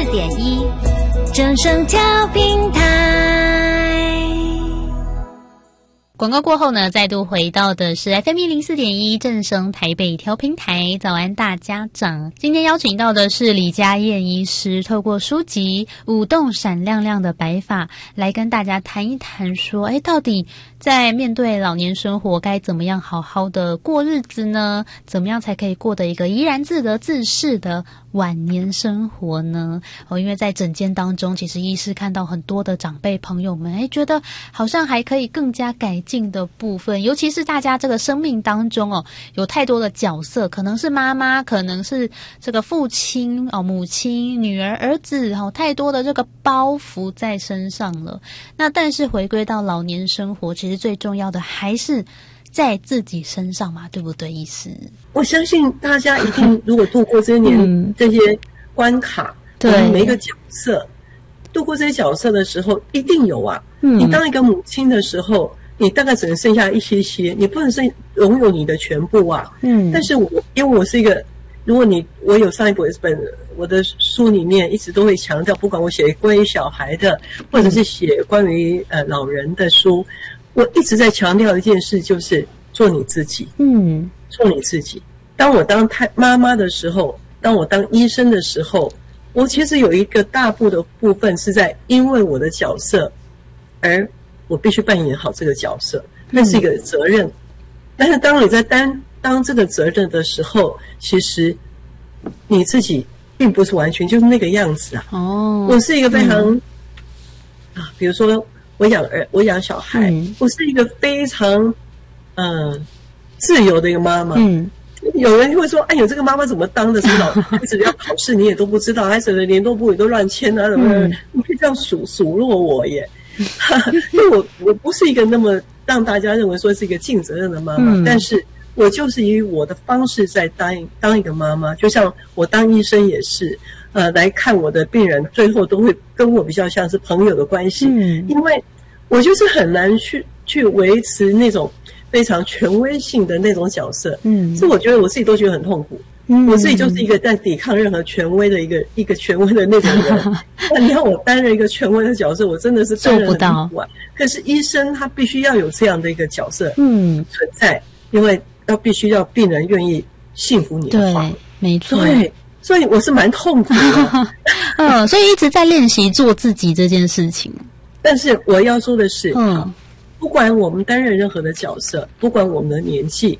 04.1正声调频台。 广告过后呢，再度回到的是 FM104.1正声台北调频台。早安大家长，今天邀请到的是李佳燕医师，透过书籍《舞动闪亮亮的白发》来跟大家谈一谈说，到底在面对老年生活该怎么样好好的过日子呢？怎么样才可以过得一个怡然自得自适的晚年生活呢？因为在诊间当中，其实医师看到很多的长辈朋友们，觉得好像还可以更加改进的部分，尤其是大家这个生命当中有太多的角色，可能是妈妈，可能是这个父亲母亲、女儿、儿子，太多的这个包袱在身上了。那但是回归到老年生活，其实最重要的还是在自己身上嘛，对不对，医师？ 我相信大家一定如果度过这些年这些关卡， 对每一个角色度过这些角色的时候一定有啊。你当一个母亲的时候，你大概只能剩下一些，你不能拥有你的全部啊。但是因为我是一个，如果我有上一本我的书里面一直都会强调，不管我写关于小孩的，或者是写关于老人的书，我一直在强调一件事，就是做你自己。做你自己。当我当妈妈的时候，当我当医生的时候，我其实有一个大部分是在因为我的角色，而我必须扮演好这个角色，那是一个责任。但是当你在当这个责任的时候，其实你自己并不是完全就是那个样子啊。我是一个非常比如说我养小孩，我是一个非常自由的一个妈妈。有人会说，哎呦，这个妈妈怎么当的？什么孩子要考试你也都不知道，孩子的联络簿你都乱签啊，什么的，你可以这样数落我耶。因为我不是一个那么让大家认为说是一个尽责任的妈妈，但是我就是以我的方式在当一个妈妈，就像我当医生也是，来看我的病人，最后都会跟我比较像是朋友的关系。因为我就是很难去维持那种非常权威性的那种角色。所以我觉得我自己都觉得很痛苦。我自己就是一个在抵抗任何权威的一个权威的那种人。那你要我担任一个权威的角色，我真的是担任很痛苦啊。可是医生他必须要有这样的一个角色存在，因为必须要病人愿意信服你的话。 对，没错。 对，所以我是蛮痛苦的。 所以一直在练习做自己这件事情。 但是我要说的是，不管我们担任任何的角色，不管我们的年纪，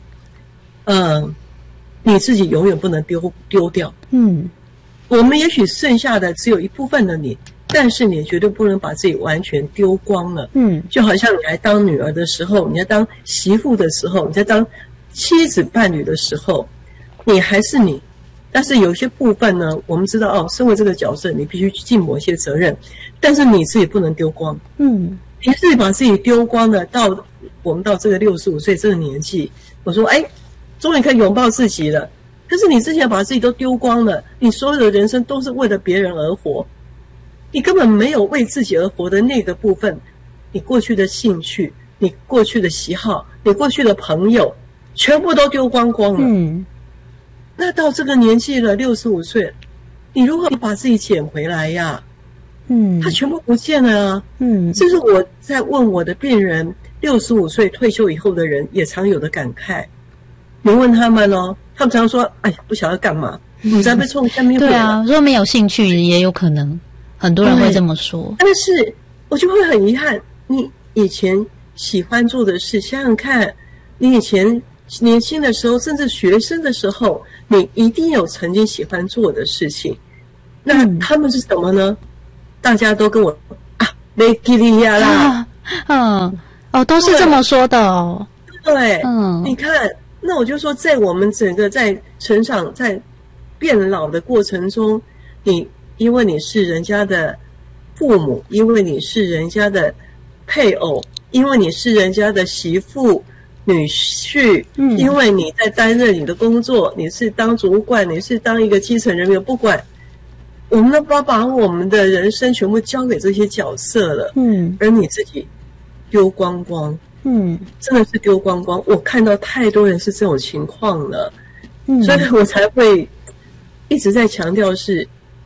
你自己永远不能丢掉。我们也许剩下的只有一部分的你，但是你绝对不能把自己完全丢光了。就好像你还当女儿的时候，你在当媳妇的时候，你在当妻子伴侣的时候，你还是你。但是有些部分呢，我们知道身为这个角色，你必须尽某些责任，但是你自己不能丢光。你自己把自己丢光了，我们到这个65岁这个年纪，我说终于可以拥抱自己了。可是你之前把自己都丢光了，你所有的人生都是为了别人而活，你根本没有为自己而活的那个部分，你过去的兴趣，你过去的喜好，你过去的朋友，全部都丢光光了。那到这个年纪了，65岁，你如何把自己捡回来呀？他全部不见了啊。这是我在问我的病人，65岁退休以后的人也常有的感慨。你问他们他们常说，哎呀，不晓得干嘛，你在被冲下面。 对啊，如果没有兴趣也有可能，很多人会这么说。 但是我就会很遗憾，你以前喜欢做的事，想想看，你以前年轻的时候，甚至学生的时候，你一定有曾经喜欢做的事情。那他们是什么呢？大家都跟我没给力呀啦。 都是这么说的哦。 对，你看，那我就说，在我们整个在成长、在变老的过程中，因为你是人家的父母，因为你是人家的配偶，因为你是人家的媳妇、女婿，因为你在担任你的工作，你是当主管，你是当一个基层人员，不管，我们都把我们的人生全部交给这些角色了，而你自己丢光光。真的是丢光光。我看到太多人是这种情况了，所以我才会一直在强调是，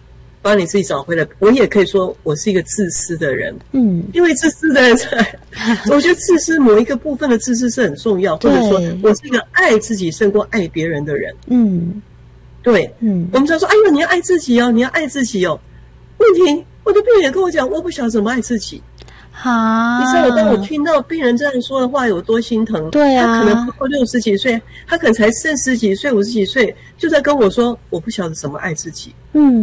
把你自己找回来。我也可以说我是一个自私的人，因为自私的人我觉得自私某一个部分的自私是很重要，或者说我是一个爱自己胜过爱别人的人。对，我们常说，哎呦，你要爱自己哦，你要爱自己哦。问题，我的病人也跟我讲，我不晓得怎么爱自己。你知道当我听到病人这样说的话有多心疼？对啊，他可能不过60几岁，他可能才40几岁、50几岁，就在跟我说，我不晓得怎么爱自己。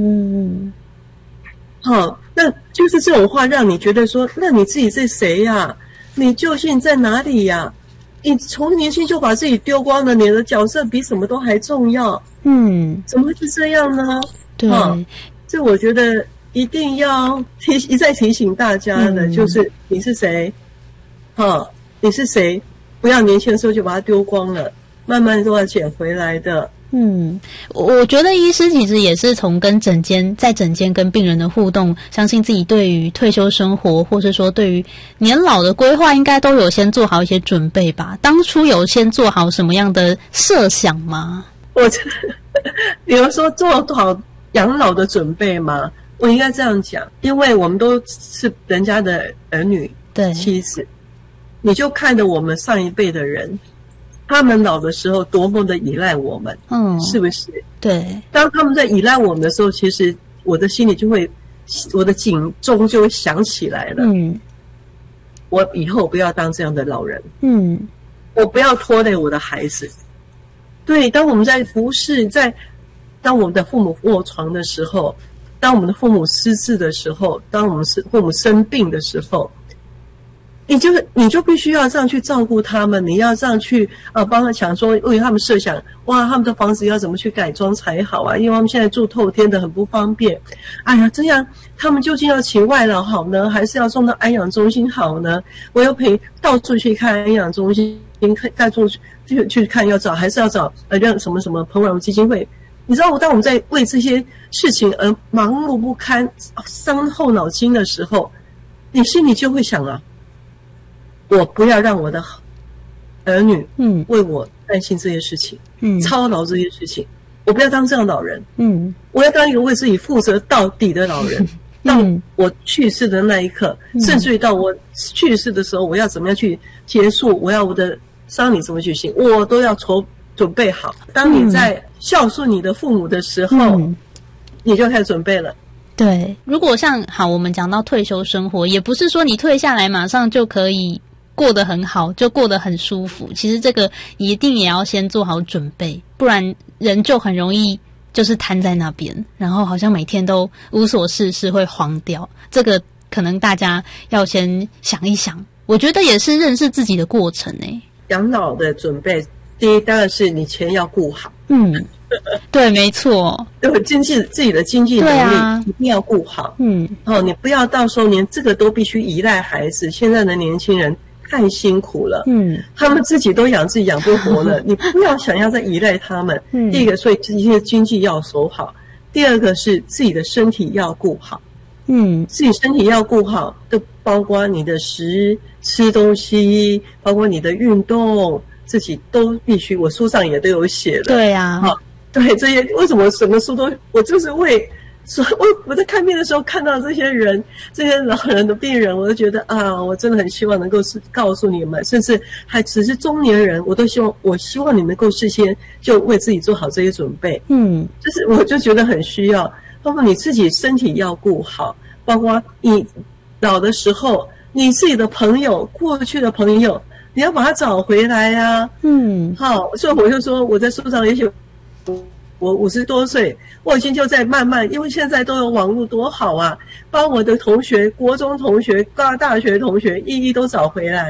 那就是这种话让你觉得说，那你自己是谁呀？你究竟在哪里呀？你从年轻就把自己丢光了，你的角色比什么都还重要。怎么会是这样呢？对，这我觉得一定要一再提醒大家的，就是你是谁？你是谁？不要年轻的时候就把它丢光了，慢慢都要捡回来的。 我觉得医师其实也是从在诊间跟病人的互动，相信自己对于退休生活，或是说对于年老的规划，应该都有先做好一些准备吧？当初有先做好什么样的设想吗？ 比如说做好养老的准备吗？我应该这样讲，因为我们都是人家的儿女、妻子，你就看着我们上一辈的人。他们老的时候多么的依赖我们，是不是？对。当他们在依赖我们的时候，其实我的心里就会，我的警钟就会响起来了。我以后不要当这样的老人。我不要拖累我的孩子。对，当我们在服侍，当我们的父母卧床的时候，当我们的父母失智的时候，当我们父母生病的时候。你就必须要这样去照顾他们，你要这样去帮他想说为他们设想，哇，他们的房子要怎么去改装才好啊？因为他们现在住透天的很不方便。哎呀，这样他们究竟要请外劳好呢，还是要送到安养中心好呢？我要到处去看安养中心，到处去看还是要找让什么什么彭婉如基金会。你知道，当我们在为这些事情而忙碌不堪、伤后脑筋的时候，你心里就会想啊。我不要让我的儿女为我担心这些事情，操劳这些事情。我不要当这样的老人，我要当一个为自己负责到底的老人。到我去世的那一刻，甚至于到我去世的时候，我要怎么样去结束？我的丧礼怎么举行？我都要准备好。当你在孝顺你的父母的时候，你就开始准备了。 对，如果我们讲到退休生活，也不是说你退下来马上就可以过得很好，就过得很舒服。其实这个一定也要先做好准备，不然人就很容易就是瘫在那边，然后好像每天都无所事事，会慌掉。这个可能大家要先想一想，我觉得也是认识自己的过程。 养老的准备，第一当然是你钱要顾好。 对，没错， 对，自己的经济能力一定要顾好。你不要到时候连这个都必须依赖孩子。现在的年轻人太辛苦了，他们自己都养自己养不活了，你不要想要再依赖他们。第一个，所以这些经济要守好；第二个是自己的身体要顾好。自己身体要顾好，都包括你的吃东西，包括你的运动，自己都必须。我书上也都有写了。对啊，对，这些为什么什么书都，我就是我在看病的时候看到这些老人的病人，我就觉得我真的很希望能够告诉你们，甚至还只是中年人，我希望你能够事先就为自己做好这些准备。就是我就觉得很需要，包括你自己身体要顾好，包括你老的时候，你自己的朋友，过去的朋友，你要把他找回来啊。好，所以我就说我在书上也许。我50多岁，我已经就在慢慢，因为现在都有网络多好啊，把我的同学、国中同学、大学同学一一都找回来。